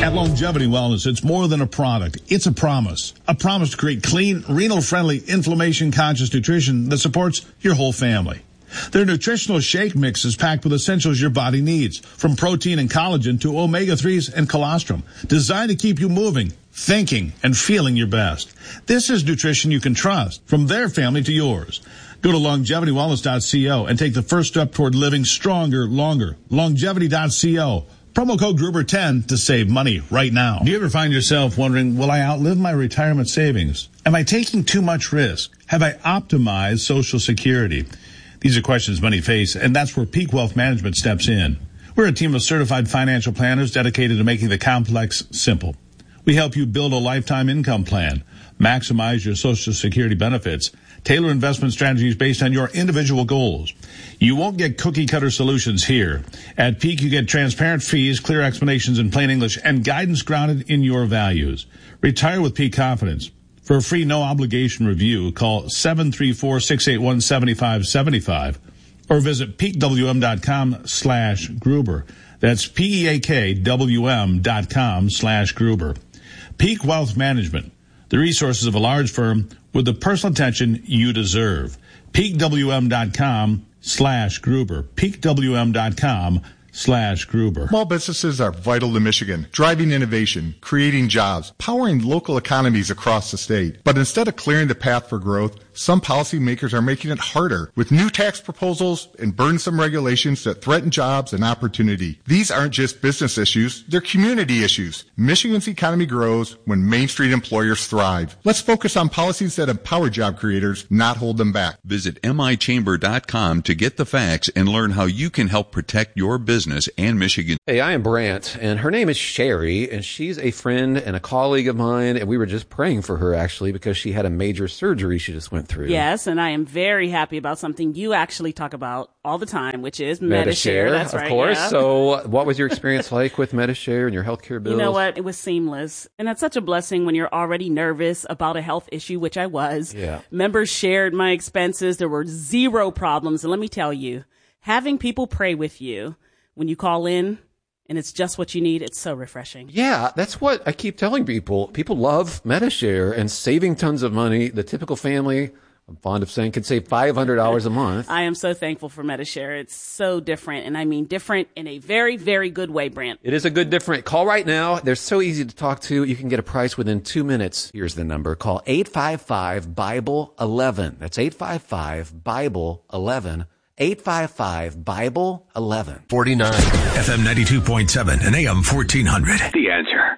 At Longevity Wellness, it's more than a product. It's a promise. A promise to create clean, renal-friendly, inflammation-conscious nutrition that supports your whole family. Their nutritional shake mix is packed with essentials your body needs, from protein and collagen to omega-3s and colostrum, designed to keep you moving, thinking, and feeling your best. This is nutrition you can trust, from their family to yours. Go to longevitywellness.co and take the first step toward living stronger, longer. Longevity.co. Promo code Gruber10 to save money right now. Do you ever find yourself wondering, will I outlive my retirement savings? Am I taking too much risk? Have I optimized Social Security? These are questions many face, and that's where Peak Wealth Management steps in. We're a team of certified financial planners dedicated to making the complex simple. We help you build a lifetime income plan, maximize your Social Security benefits, tailor investment strategies based on your individual goals. You won't get cookie-cutter solutions here. At Peak, you get transparent fees, clear explanations in plain English, and guidance grounded in your values. Retire with Peak confidence. For a free, no-obligation review, call 734-681-7575 or visit peakwm.com/Gruber. That's PEAKWM.com/Gruber. Peak Wealth Management, the resources of a large firm with the personal attention you deserve. PeakWM.com/Gruber. PeakWM.com/Gruber. Small businesses are vital to Michigan, driving innovation, creating jobs, powering local economies across the state. But instead of clearing the path for growth, some policymakers are making it harder with new tax proposals and burdensome regulations that threaten jobs and opportunity. These aren't just business issues, they're community issues. Michigan's economy grows when Main Street employers thrive. Let's focus on policies that empower job creators, not hold them back. Visit michamber.com to get the facts and learn how you can help protect your business and Michigan. Hey, I am Brant, and her name is Sherry, and she's a friend and a colleague of mine, and we were just praying for her, actually, because she had a major surgery she just went through. Yes, and I am very happy about something you actually talk about all the time, which is Medi-Share. That's right, of course. Yeah. So what was your experience like with Medi-Share and your healthcare bills? You know what? It was seamless. And that's such a blessing when you're already nervous about a health issue, which I was. Yeah. Members shared my expenses. There were zero problems. And let me tell you, having people pray with you when you call in and it's just what you need, it's so refreshing. Yeah, that's what I keep telling people. People love Medi-Share and saving tons of money. The typical family, I'm fond of saying, can save $500 a month. I am so thankful for Medi-Share. It's so different, and I mean different in a very, very good way, Brant. It is a good different. Call right now. They're so easy to talk to. You can get a price within 2 minutes. Here's the number. Call 855-BIBLE-11. That's 855-BIBLE-11. 855-BIBLE-11. 49. FM 92.7 and AM 1400. The Answer.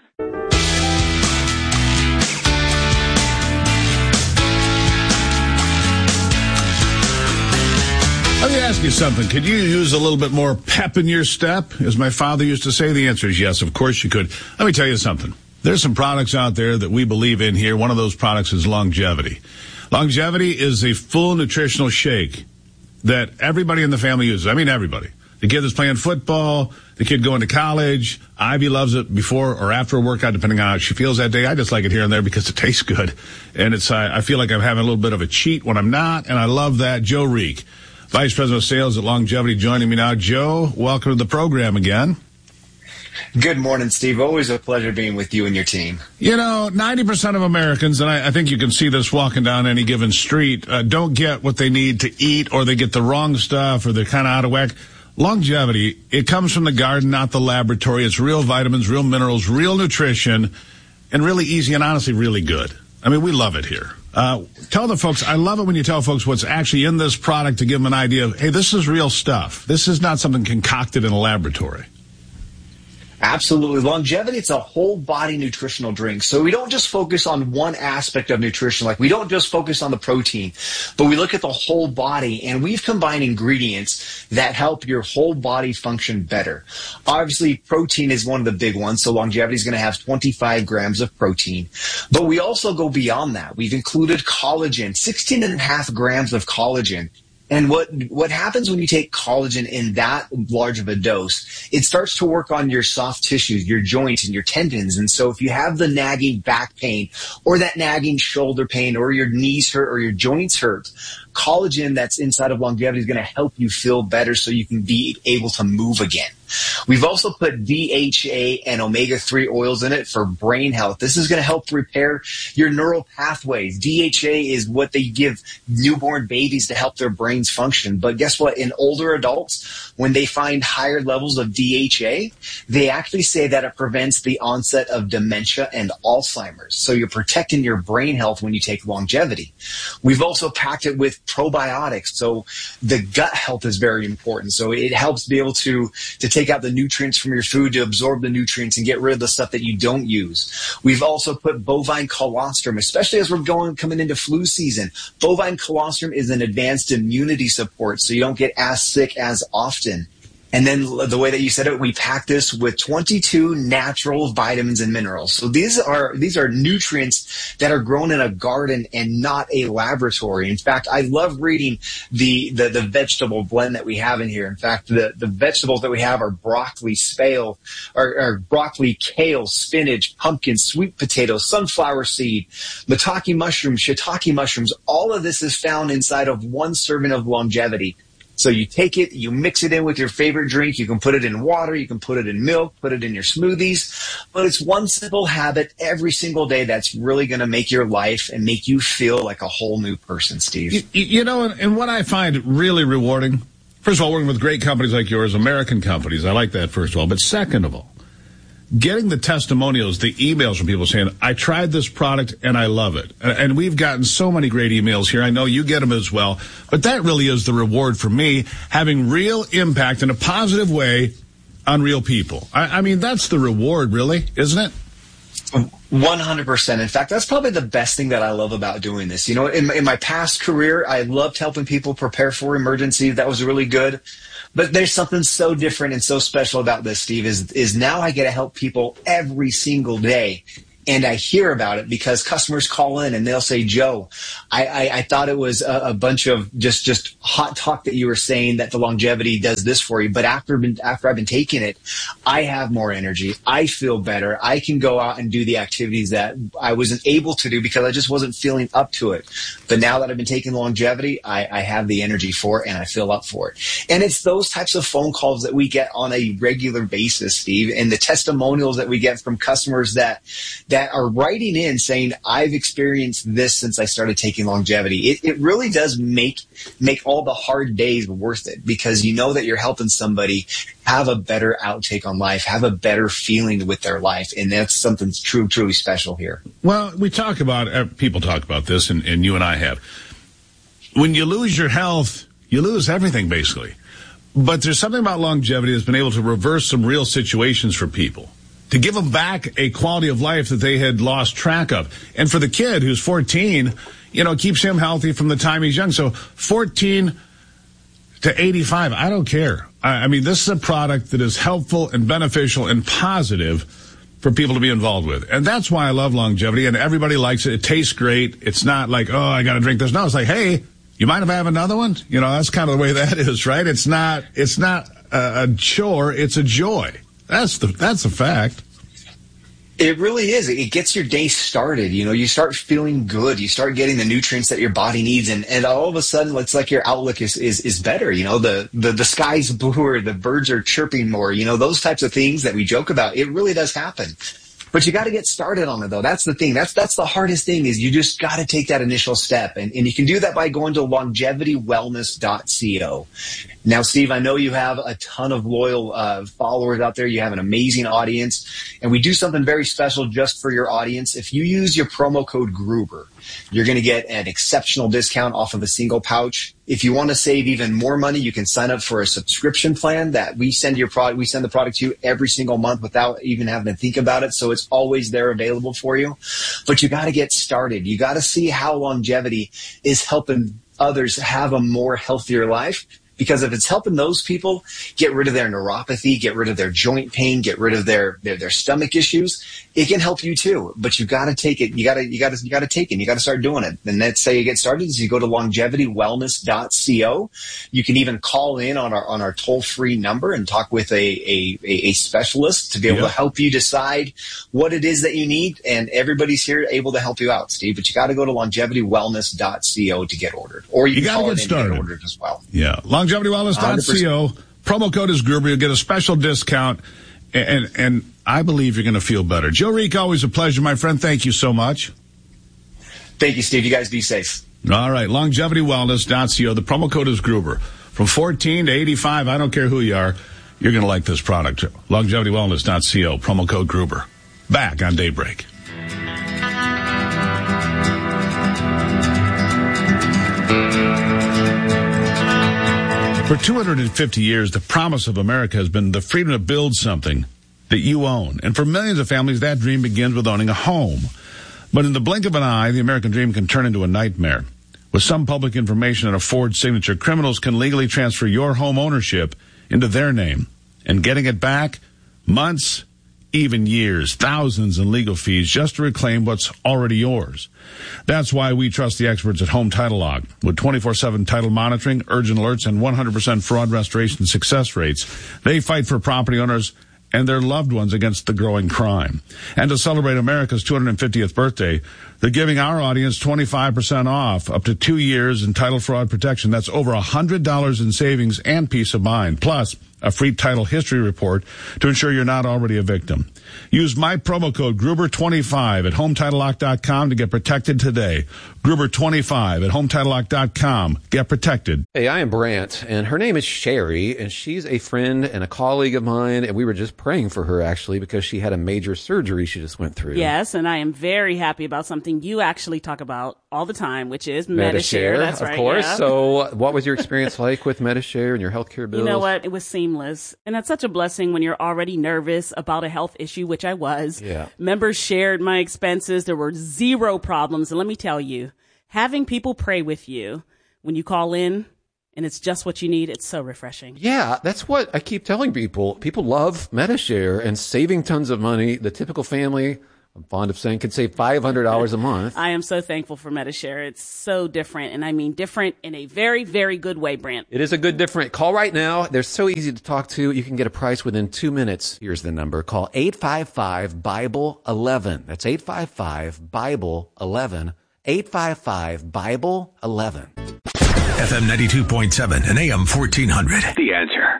Let me ask you something. Could you use a little bit more pep in your step? As my father used to say, the answer is yes, of course you could. Let me tell you something. There's some products out there that we believe in here. One of those products is Longevity. Longevity is a full nutritional shake that everybody in the family uses. I mean, everybody. The kid that's playing football, the kid going to college. Ivy loves it before or after a workout, depending on how she feels that day. I just like it here and there because it tastes good. And it's, I feel like I'm having a little bit of a cheat when I'm not, and I love that. Joe Reek, Vice President of Sales at Longevity, joining me now. Joe, welcome to the program again. Good morning, Steve. Always a pleasure being with you and your team. You know, 90% of Americans, and I think you can see this walking down any given street, don't get what they need to eat, or they get the wrong stuff, or they're kind of out of whack. Longevity, it comes from the garden, not the laboratory. It's real vitamins, real minerals, real nutrition, and really easy and honestly really good. I mean, we love it here. Tell the folks, I love it when you tell folks what's actually in this product to give them an idea of, hey, this is real stuff. This is not something concocted in a laboratory. Absolutely. Longevity, it's a whole body nutritional drink. So we don't just focus on one aspect of nutrition. Like we don't just focus on the protein, but we look at the whole body, and we've combined ingredients that help your whole body function better. Obviously, protein is one of the big ones. So Longevity is going to have 25 grams of protein, but we also go beyond that. We've included collagen, 16.5 grams of collagen. And what happens when you take collagen in that large of a dose, it starts to work on your soft tissues, your joints and your tendons. And so if you have the nagging back pain or that nagging shoulder pain or your knees hurt or your joints hurt, collagen that's inside of Longevity is going to help you feel better so you can be able to move again. We've also put DHA and omega-3 oils in it for brain health. This is going to help repair your neural pathways. DHA is what they give newborn babies to help their brains function. But guess what? In older adults, when they find higher levels of DHA, they actually say that it prevents the onset of dementia and Alzheimer's. So you're protecting your brain health when you take Longevity. We've also packed it with probiotics. So the gut health is very important. So it helps be able to take out the nutrients from your food, to absorb the nutrients and get rid of the stuff that you don't use. We've also put bovine colostrum, especially as we're coming into flu season. Bovine colostrum is an advanced immunity support, so you don't get as sick as often. And then the way that you said it, we pack this with 22 natural vitamins and minerals. So these are nutrients that are grown in a garden and not a laboratory. In fact, I love reading the vegetable blend that we have in here. In fact, the vegetables that we have are broccoli, broccoli, kale, spinach, pumpkin, sweet potato, sunflower seed, maitake mushrooms, shiitake mushrooms. All of this is found inside of one serving of Longevity. So you take it, you mix it in with your favorite drink. You can put it in water, you can put it in milk, put it in your smoothies. But it's one simple habit every single day that's really going to make your life and make you feel like a whole new person, Steve. You know, and what I find really rewarding, first of all, working with great companies like yours, American companies, I like that, first of all. But second of all, getting the testimonials, the emails from people saying, I tried this product and I love it. And we've gotten so many great emails here. I know you get them as well. But that really is the reward for me, having real impact in a positive way on real people. I mean, that's the reward, really, isn't it? 100%. In fact, that's probably the best thing that I love about doing this. You know, in my past career, I loved helping people prepare for emergencies. That was really good. But there's something so different and so special about this, Steve, is now I get to help people every single day. And I hear about it because customers call in and they'll say, Joe, I thought it was a bunch of just hot talk that you were saying that the Longevity does this for you. But after I've been taking it, I have more energy. I feel better. I can go out and do the activities that I wasn't able to do because I just wasn't feeling up to it. But now that I've been taking Longevity, I have the energy for it and I feel up for it. And it's those types of phone calls that we get on a regular basis, Steve, and the testimonials that we get from customers that are writing in saying, I've experienced this since I started taking Longevity. It really does make all the hard days worth it because you know that you're helping somebody have a better outtake on life, have a better feeling with their life. And that's something truly special here. Well, we talk about, people talk about this, and you and I have. When you lose your health, you lose everything, basically. But there's something about Longevity that's been able to reverse some real situations for people, to give them back a quality of life that they had lost track of. And for the kid who's 14, you know, it keeps him healthy from the time he's young. So 14 to 85, I don't care. I mean, this is a product that is helpful and beneficial and positive for people to be involved with. And that's why I love Longevity, and everybody likes it. It tastes great. It's not like, oh, I got to drink this. No, it's like, hey, you mind if I have another one? You know, that's kind of the way that is, right? It's not a chore. It's a joy. That's a fact. It really is. It gets your day started. You know, you start feeling good. You start getting the nutrients that your body needs. And all of a sudden, it's like your outlook is better. You know, the sky's bluer, the birds are chirping more, you know, those types of things that we joke about. It really does happen. But you got to get started on it, though. That's the thing. That's the hardest thing is you just got to take that initial step. And you can do that by going to longevitywellness.co. Now, Steve, I know you have a ton of loyal followers out there. You have an amazing audience. And we do something very special just for your audience. If you use your promo code Gruber, you're going to get an exceptional discount off of a single pouch. If you want to save even more money, you can sign up for a subscription plan that we send the product to you every single month without even having to think about it. So it's always there available for you. But you got to get started. You got to see how Longevity is helping others have a more healthier life. Because if it's helping those people get rid of their neuropathy, get rid of their joint pain, get rid of their stomach issues, it can help you too. But you got to take it. You got to take it. You got to start doing it. And that's how you get started. Is you go to longevitywellness.co. You can even call in on our toll-free number and talk with a specialist to be able to help you decide what it is that you need. And everybody's here able to help you out, Steve. But you got to go to longevitywellness.co to get ordered, or you can call in and get ordered as well. Yeah, longevitywellness.co. Promo code is Gruber. You'll get a special discount, and I believe you're going to feel better. Joe Reek, always a pleasure, my friend. Thank you so much. Thank you, Steve. You guys be safe. All right, longevitywellness.co. The promo code is Gruber. From 14 to 85, I don't care who you are, you're going to like this product. Longevitywellness.co. Promo code Gruber. Back on Daybreak. For 250 years, the promise of America has been the freedom to build something that you own. And for millions of families, that dream begins with owning a home. But in the blink of an eye, the American dream can turn into a nightmare. With some public information and a forged signature, criminals can legally transfer your home ownership into their name. And getting it back, months, even years, thousands in legal fees just to reclaim what's already yours. That's why we trust the experts at Home Title Lock. With 24/7 title monitoring, urgent alerts, and 100% fraud restoration success rates, they fight for property owners and their loved ones against the growing crime. And to celebrate America's 250th birthday, they're giving our audience 25% off, up to 2 years in title fraud protection. That's over $100 in savings and peace of mind, plus a free title history report to ensure you're not already a victim. Use my promo code Gruber25 at HomeTitleLock.com to get protected today. Gruber25 at HomeTitleLock.com. Get protected. Hey, I am Brant, and her name is Sherry, and she's a friend and a colleague of mine, and we were just praying for her, actually, because she had a major surgery she just went through. Yes, and I am very happy about something you actually talk about all the time, which is Medi-Share. That's right, of course. Yeah. So what was your experience like with Medi-Share and your healthcare bills? You know what? It was seamless. And that's such a blessing when you're already nervous about a health issue, which I was. Yeah. Members shared my expenses. There were zero problems. And let me tell you, having people pray with you when you call in and it's just what you need, it's so refreshing. Yeah, that's what I keep telling people. People love Medi-Share and saving tons of money. The typical family, I'm fond of saying, can save $500 a month. I am so thankful for Medi-Share. It's so different, and I mean different in a very, very good way, Brant. It is a good different. Call right now. They're so easy to talk to. You can get a price within 2 minutes. Here's the number. Call 855-BIBLE-11. That's 855-BIBLE-11. 855-BIBLE-11. FM 92.7 and AM 1400. The Answer.